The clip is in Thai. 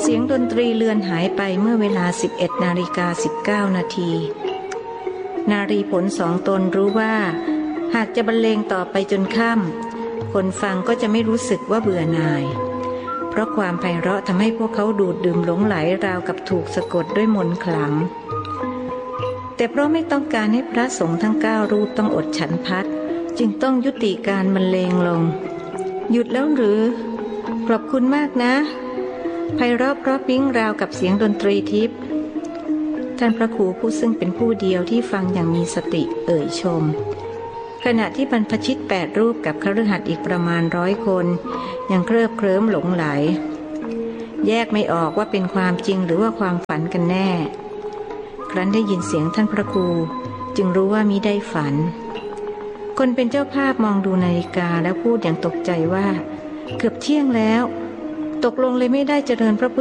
เสียงดนตรีเลือนหายไปเมื่อเวลา 11:19 นาทีนารีผลสองตนรู้ว่าหากจะบรรเลงต่อไปจนค่ำคนฟังก็จะไม่รู้สึกว่าเบื่อหน่ายเพราะความไพเราะทำให้พวกเขาดูดดื่มหลงไหลราวกับถูกสะกดด้วยมนต์ขลังแต่เพราะไม่ต้องการให้พระสงฆ์ทั้ง9รูปต้องอดฉันพัดจึงต้องยุติการบรรเลงลงหยุดแล้วหรือขอบคุณมากนะไพเราะเพราะปิ๊งราวกับเสียงดนตรีทิพย์ท่านพระครูผู้ซึ่งเป็นผู้เดียวที่ฟังอย่างมีสติเอ่ยชมขณะที่บรรพชิต8รูปกับคฤหัสถ์อีกประมาณ100 คนยังเคลิบเคลิ้มหลงไหลแยกไม่ออกว่าเป็นความจริงหรือว่าความฝันกันแน่ครั้นได้ยินเสียงท่านพระครูจึงรู้ว่ามิได้ฝันคนเป็นเจ้าภาพมองดูนาฬิกาแล้วพูดอย่างตกใจว่าเกือบเที่ยงแล้วตกลงเลยไม่ได้เจริญพระพุทธ